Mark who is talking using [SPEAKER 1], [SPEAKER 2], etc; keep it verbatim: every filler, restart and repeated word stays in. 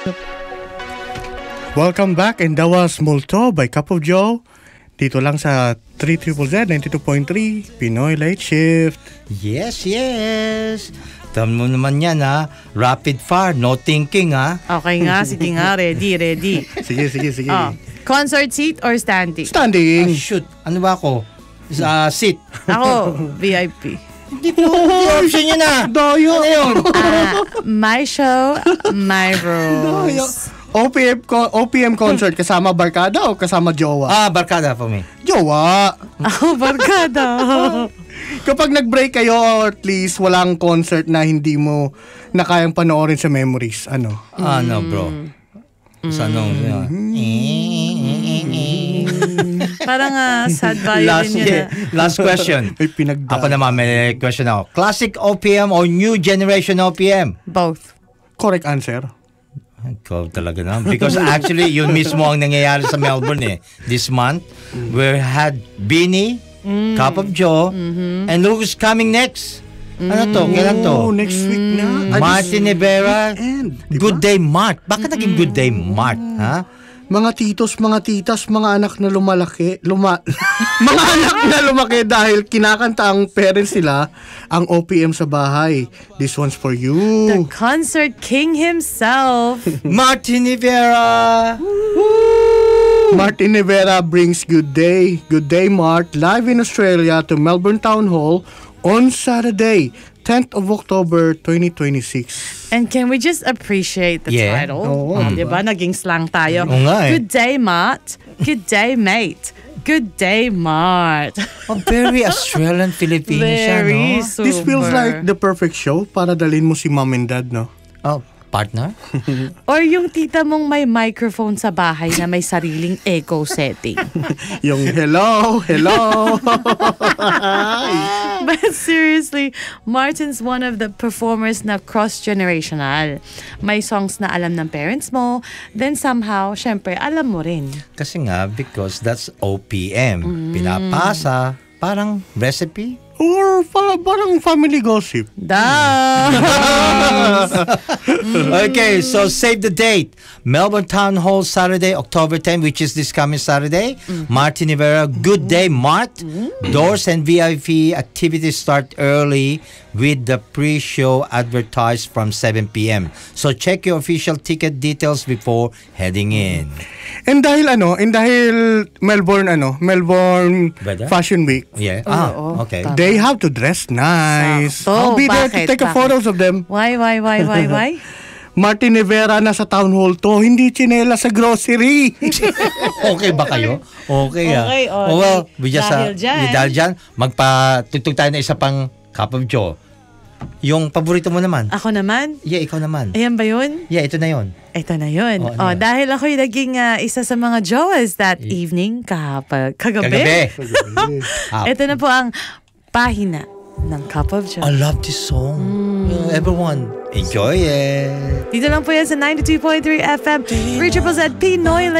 [SPEAKER 1] Welcome back, and that was Multo by Cup of Joe. Dito lang sa three Z Z ninety-two point three Pinoy Late Shift.
[SPEAKER 2] Yes, yes. Tama mo naman yan, ha? Rapid fire, no thinking, ha?
[SPEAKER 3] Okay nga, sige nga, ready, ready.
[SPEAKER 1] Sige, sige, sige.
[SPEAKER 3] Oh. Concert seat or standing?
[SPEAKER 1] Standing.
[SPEAKER 2] Ah, shoot, ano ba ako? Sa seat.
[SPEAKER 3] Ako, V I P.
[SPEAKER 2] Hindi ko, option yun, ha?
[SPEAKER 1] Dayo.
[SPEAKER 2] Ano yun?
[SPEAKER 3] Ah, my show, my rules.
[SPEAKER 1] O P M, co- O P M concert kasama barkada o kasama jowa?
[SPEAKER 2] Ah, barkada for me.
[SPEAKER 1] Jowa.
[SPEAKER 3] Ako, barkada.
[SPEAKER 1] Kapag nag-break kayo, or at least walang concert na hindi mo na kayang panoorin sa memories, ano?
[SPEAKER 2] Ano, bro? Sa anong, yun?
[SPEAKER 3] Parang uh, sad
[SPEAKER 2] Last,
[SPEAKER 3] violin yun. ah.
[SPEAKER 2] last question.
[SPEAKER 1] Ay, pinagda.
[SPEAKER 2] Ako naman, may question ako. Classic O P M or new generation O P M?
[SPEAKER 3] Both.
[SPEAKER 1] Correct answer.
[SPEAKER 2] Ikaw talaga na. Because actually, yun mismo ang nangyayari sa Melbourne eh. This month, we had Beanie,
[SPEAKER 3] Mm.
[SPEAKER 2] Cup of Joe,
[SPEAKER 3] Mm-hmm.
[SPEAKER 2] and who's coming next? Ano to? Kailan to?
[SPEAKER 1] Oh, next week na. Ah,
[SPEAKER 2] Martin Rivera.
[SPEAKER 1] weekend, diba?
[SPEAKER 2] Good Day Mart. Bakit naging Good Day Mart? Ha?
[SPEAKER 1] Mga titos, mga titas, mga anak na lumalaki, luma, mga anak na lumaki dahil kinakanta ang parents nila ang O P M sa bahay. This one's for
[SPEAKER 3] The
[SPEAKER 1] you.
[SPEAKER 3] concert king himself.
[SPEAKER 2] Martin Rivera.
[SPEAKER 1] Martin Rivera brings Good Day, Good Day Mart live in Australia to Melbourne Town Hall on Saturday, tenth of October twenty twenty-six.
[SPEAKER 3] And can we just appreciate the
[SPEAKER 2] Yeah.
[SPEAKER 3] title?
[SPEAKER 1] Oo.
[SPEAKER 3] Oh, diba? Naging slang tayo.
[SPEAKER 2] Oo nga eh.
[SPEAKER 3] Good day, Mart. Good day, mate. Good day, Mart.
[SPEAKER 2] Oh, very Australian Filipino siya,
[SPEAKER 3] Very
[SPEAKER 2] no?
[SPEAKER 3] super.
[SPEAKER 1] This feels like the perfect show para dalhin mo si mom and dad, no?
[SPEAKER 2] Oh, partner?
[SPEAKER 3] Or yung tita mong may microphone sa bahay na may sariling echo setting.
[SPEAKER 1] Yung hello, hello.
[SPEAKER 3] But seriously, Martin's one of the performers na cross-generational. May songs na alam ng parents mo, then somehow, syempre, alam mo rin.
[SPEAKER 2] Kasi nga, because that's O P M. Pinapasa, parang recipe.
[SPEAKER 1] Or pa, parang family gossip.
[SPEAKER 3] Duh!
[SPEAKER 2] Okay, so save the date. Melbourne Town Hall, Saturday, October tenth, which is this coming Saturday. Martin Rivera, Good Day Mart. Doors and V I P activities start early with the pre-show advertised from seven p.m. So check your official ticket details before heading in.
[SPEAKER 1] And dahil ano, and dahil Melbourne ano, Melbourne
[SPEAKER 2] Weather?
[SPEAKER 1] Fashion Week.
[SPEAKER 2] Yeah.
[SPEAKER 3] Oo,
[SPEAKER 2] ah, okay.
[SPEAKER 3] tama.
[SPEAKER 1] They have to dress nice.
[SPEAKER 3] Sakto.
[SPEAKER 1] I'll be there to
[SPEAKER 3] Bakit?
[SPEAKER 1] take a
[SPEAKER 3] Bakit?
[SPEAKER 1] photos of them.
[SPEAKER 3] Why, why, why, why, why?
[SPEAKER 1] Martin Rivera nasa town hall to, hindi chinela sa grocery.
[SPEAKER 2] Okay ba kayo? Okay, ah.
[SPEAKER 3] Okay, okay.
[SPEAKER 2] Oh, well, we just,
[SPEAKER 3] Dahil
[SPEAKER 2] ah,
[SPEAKER 3] dyan.
[SPEAKER 2] dahil dyan, magpatugtog tayo na isa pang Cup of Joe. Yung paborito mo naman.
[SPEAKER 3] Ako naman?
[SPEAKER 2] Yeah, ikaw naman.
[SPEAKER 3] Ayan ba yun?
[SPEAKER 2] Yeah, ito na yun.
[SPEAKER 3] Ito na yun.
[SPEAKER 2] Oh,
[SPEAKER 3] Oh,
[SPEAKER 2] ano yan?
[SPEAKER 3] dahil ako'y naging ah, isa sa mga jowas that evening, kahapag, kagabi.
[SPEAKER 2] Kagabi. Ah,
[SPEAKER 3] Ito na po ang pahina ng Cup of Joe.
[SPEAKER 2] I love this song. Yeah, everyone, enjoy it.
[SPEAKER 3] Dito lang po yan sa ninety-two point three F M, three Z Z Pinoy